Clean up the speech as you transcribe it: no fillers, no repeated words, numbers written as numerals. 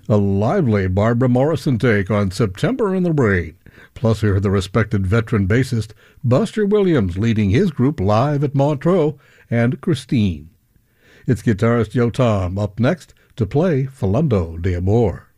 A lively Barbara Morrison take on September in the Rain. Plus, we heard the respected veteran bassist Buster Williams leading his group live at Montreux, and Christine. It's guitarist Joe Tom up next to play Falando de Amor.